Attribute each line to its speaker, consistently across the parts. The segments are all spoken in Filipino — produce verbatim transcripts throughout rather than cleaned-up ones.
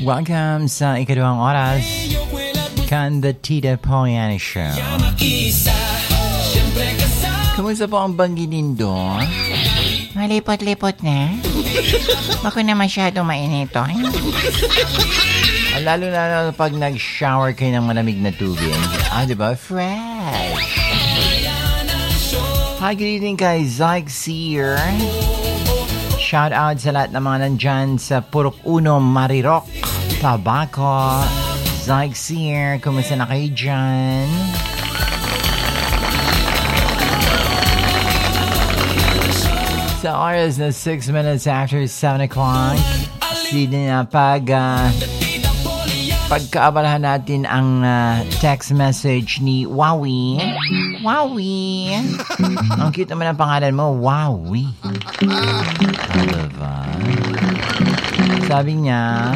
Speaker 1: Welcome sa ikaduhang oras kan the Tita Poliana Show. Kumusta po ang Banggi Nindo?
Speaker 2: Malipot-lipot na. Bako na masyadong mainito.
Speaker 1: Lalo na pag nag-shower kayo ng malamig na tubig. Ah, diba? Fresh. Hi, good evening kay Zyke Seer. Shout out sa lahat ng mga nandyan sa Purok Uno, Marirok, Tabaco. Zyke Seer, kumusta na kayo dyan? Sa oras na six minutes after seven o'clock, sino na pag uh, pagkaabalahan natin ang uh, text message ni Wowie. Wowie. Ang cute naman ang pangalan mo, Wowie. Ano ba? Sabi niya,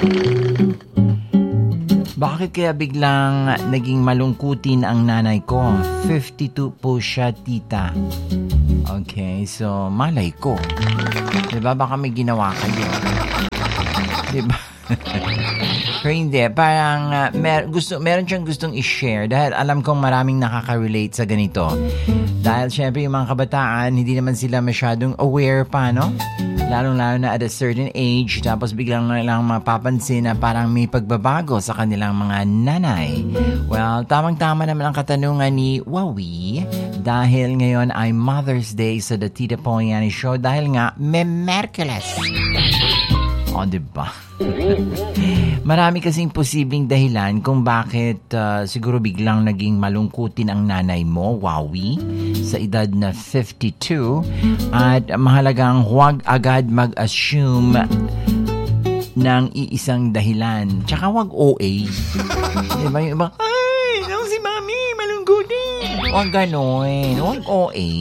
Speaker 1: bakit kaya biglang naging malungkutin ang nanay ko? fifty-two po siya, tita. Okay, so malay ko. Diba? Baka may ginawa kayo. Diba? Pero hindi, parang uh, mer- gusto, meron siyang gustong i-share dahil alam kong maraming nakaka-relate sa ganito. Dahil syempre yung mga kabataan, hindi naman sila masyadong aware pa, no? Lalong-lalo na at a certain age, tapos biglang lang mapapansin na parang may pagbabago sa kanilang mga nanay. Well, tamang-tama naman ang katanungan ni Wowie dahil ngayon ay Mother's Day sa The Tita Poliana Show dahil nga may Merkules. O, diba? Marami kasing posibleng dahilan kung bakit uh, siguro biglang naging malungkutin ang nanay mo, Wowie, sa edad na fifty-two. At mahalagang huwag agad mag-assume ng iisang dahilan. Tsaka huwag O A. Diba yung iba, ay, nang si mami, malungkutin. Huwag gano'n. Huwag O A.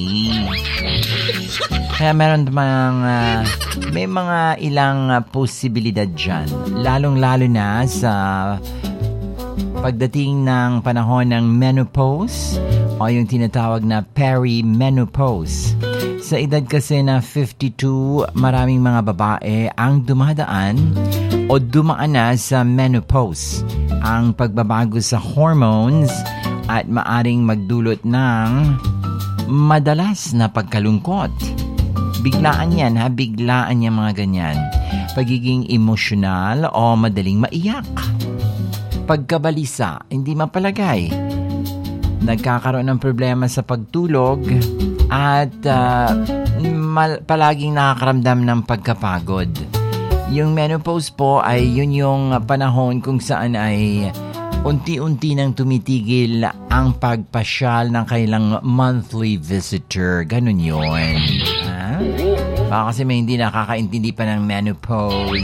Speaker 1: Kaya meron namang uh, may mga ilang uh, posibilidad dyan. Lalong-lalo na sa pagdating ng panahon ng menopause o yung tinatawag na perimenopause. Sa edad kasi na fifty-two, maraming mga babae ang dumadaan o dumaan na sa menopause. Ang pagbabago sa hormones at maaring magdulot ng madalas na pagkalungkot. Biglaan yan ha, biglaan yan mga ganyan. Pagiging emosyonal o madaling maiyak. Pagkabalisa, hindi mapalagay. Nagkakaroon ng problema sa pagtulog at uh, mal- palaging nakakaramdam ng pagkapagod. Yung menopause po ay yun yung panahon kung saan ay unti-unti nang tumitigil ang pagpasyal ng kailang monthly visitor. Ganun yun. Ha? Baka kasi may hindi nakakaintindi pa ng menopause.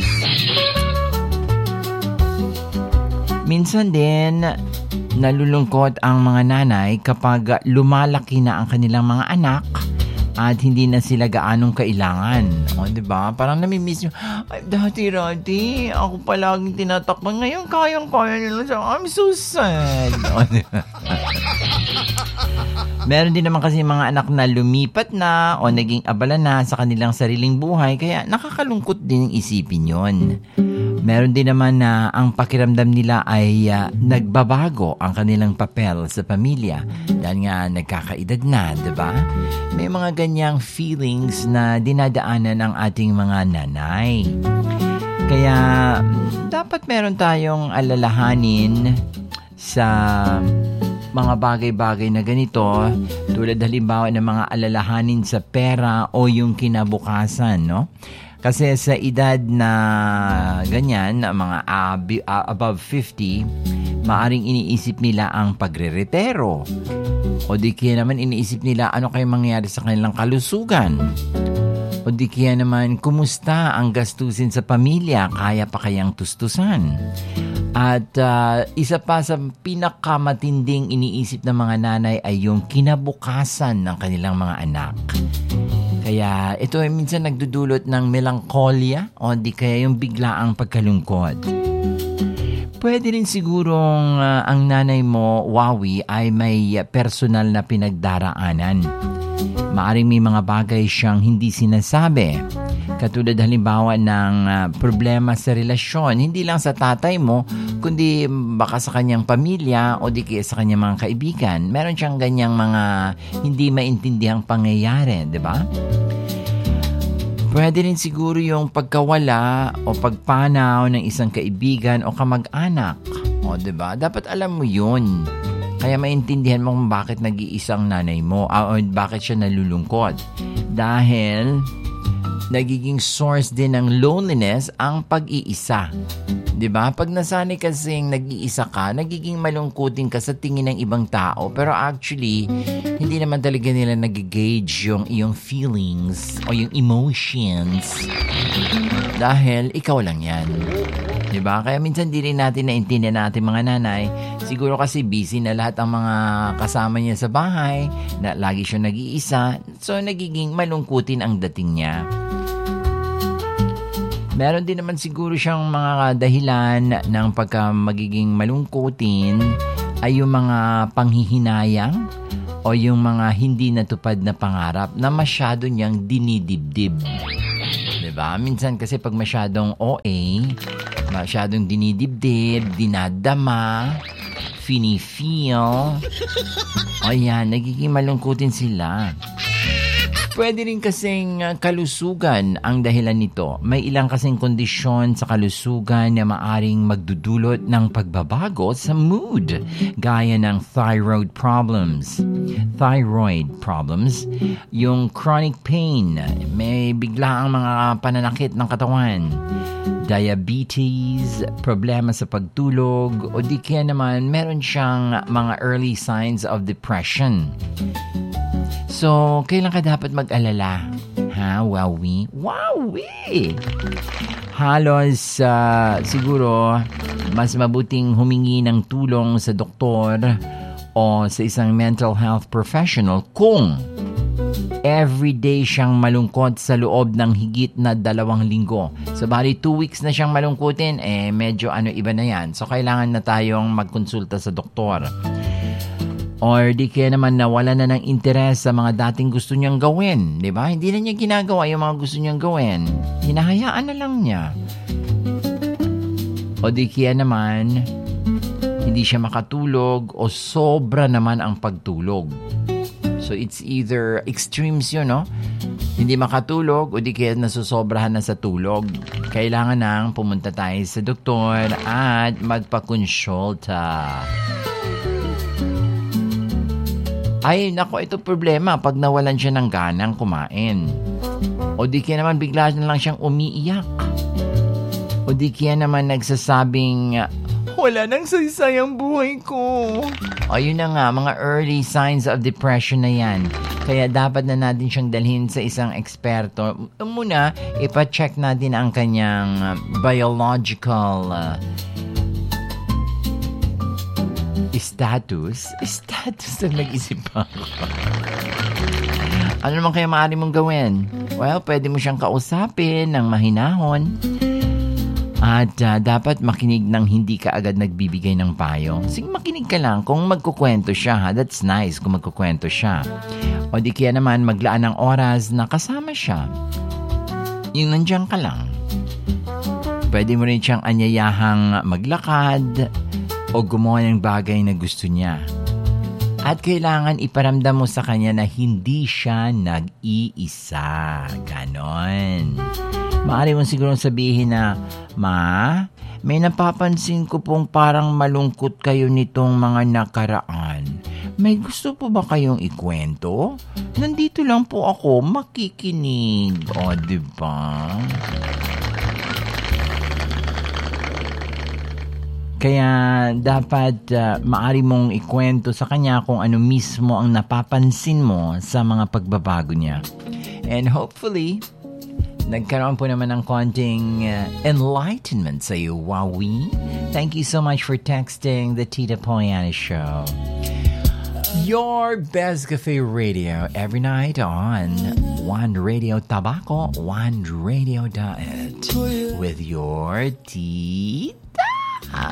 Speaker 1: Minsan din, nalulungkot ang mga nanay kapag lumalaki na ang kanilang mga anak at hindi na sila gaanong kailangan. O, diba? Parang namimiss nyo, ay, dati-dati, ako palaging tinatakpan. Ngayon, kayang-kaya nila siya. I'm so sad. O, diba? Meron din naman kasi mga anak na lumipat na o naging abala na sa kanilang sariling buhay, kaya nakakalungkot din isipin yon. Meron din naman na ang pakiramdam nila ay uh, nagbabago ang kanilang papel sa pamilya dahil nga nagkakaedad na, diba? May mga ganyang feelings na dinadaanan ng ating mga nanay. Kaya dapat meron tayong alalahanin sa mga bagay-bagay na ganito, tulad halimbawa ng mga alalahanin sa pera o yung kinabukasan, no? Kasi sa edad na ganyan, mga ab- above fifty, maaring iniisip nila ang pagre-retero. O di kaya naman iniisip nila ano kayong mangyayari sa kanilang kalusugan. O di kaya naman, kumusta ang gastusin sa pamilya? Kaya pa kayang tustusan? At uh, isa pa sa pinakamatinding iniisip ng mga nanay ay yung kinabukasan ng kanilang mga anak. Kaya ito ay minsan nagdudulot ng melankolya o di kaya yung biglaang pagkalungkot. Pwede rin sigurong uh, ang nanay mo, Wowie, ay may personal na pinagdaraanan. Maaring may mga bagay siyang hindi sinasabi Katulad halimbawa ng uh, problema sa relasyon, hindi lang sa tatay mo, kundi baka sa kanyang pamilya o di kaya sa kanyang mga kaibigan. Meron siyang ganyang mga hindi maintindihang pangyayari, di ba? Pwede rin siguro yung pagkawala o pagpanaw ng isang kaibigan o kamag-anak. O, di ba? Dapat alam mo yun. Kaya maintindihan mo kung bakit nag-iisang nanay mo o bakit siya nalulungkot. Dahil nagiging source din ng loneliness ang pag-iisa. 'Di ba? Pag nasanay kasing nag-iisa ka, nagiging malungkutin ka sa tingin ng ibang tao. Pero actually, hindi naman talaga nila nag-gauge yung iyong feelings o yung emotions. Dahil ikaw lang yan. 'Di ba? Kaya minsan di rin natin naintindihan natin mga nanay. Siguro kasi busy na lahat ang mga kasama niya sa bahay, na lagi siya nag-iisa. So, nagiging malungkutin ang dating niya. Meron din naman siguro siyang mga dahilan ng pagka magiging malungkutin ay yung mga panghihinayang o yung mga hindi natupad na pangarap na masyado niyang dinidibdib. Diba? Minsan kasi pag masyadong O A, masyadong dinidibdib, dinadama, fini-feel, o yan, nagiging malungkutin sila. Pwede rin kasing uh, kalusugan ang dahilan nito. May ilang kasing kondisyon sa kalusugan na maaring magdudulot ng pagbabago sa mood, gaya ng thyroid problems. Thyroid problems, yung chronic pain, may bigla ang mga pananakit ng katawan, diabetes, problema sa pagtulog, o di kaya naman meron siyang mga early signs of depression. So, kailan ka dapat mag-alala? Ha? Wowie? Wowie! Halos, uh, siguro, mas mabuting humingi ng tulong sa doktor o sa isang mental health professional kung everyday siyang malungkot sa loob ng higit na dalawang linggo. So, bali two weeks na siyang malungkutin, eh, medyo ano iba na yan. So, kailangan na tayong magkonsulta sa doktor. Or di kaya naman nawala na ng interes sa mga dating gusto niyang gawin. Di ba? Hindi na niya ginagawa yung mga gusto niyang gawin. Hinahayaan na lang niya. O di kaya naman, hindi siya makatulog o sobra naman ang pagtulog. So it's either extremes yun, no? Hindi makatulog o di kaya nasusobrahan na sa tulog. Kailangan nang pumunta tayo sa doktor at magpakonsulta. Ay, nako, ito problema pag nawalan siya ng ganang kumain. O di kaya naman bigla na lang siyang umiiyak. O di kaya naman nagsasabing, wala nang saysay ang buhay ko. O yun na nga, mga early signs of depression na yan. Kaya dapat na natin siyang dalhin sa isang eksperto. Muna, ipacheck natin ang kanyang biological uh, status. Status na nag-isip ako. Ano naman kaya maaari mong gawin? Well, pwede mo siyang kausapin ng mahinahon. At uh, dapat makinig ng hindi ka agad nagbibigay ng payo. Sige, makinig ka lang kung magkukwento siya. Ha? That's nice kung magkukwento siya. O di kaya naman maglaan ng oras na kasama siya. Yung nandiyan ka lang. Pwede mo rin siyang anyayahang maglakad o gumawa ng bagay na gusto niya. At kailangan iparamdam mo sa kanya na hindi siya nag-iisa. Ganon. Maaari mo siguro sabihin na, Ma, may napapansin ko pong parang malungkot kayo nitong mga nakaraan. May gusto po ba kayong ikwento? Nandito lang po ako makikinig. O, diba? Kaya dapat uh, maaari mong ikwento sa kanya kung ano mismo ang napapansin mo sa mga pagbabago niya. And hopefully, nagkaroon po naman ng konting uh, enlightenment sa iyo, Wowie. Thank you so much for texting the Tita Pollyanna Show. Your best cafe radio every night on One Radio Tabaco, One Radio Diet with your Tita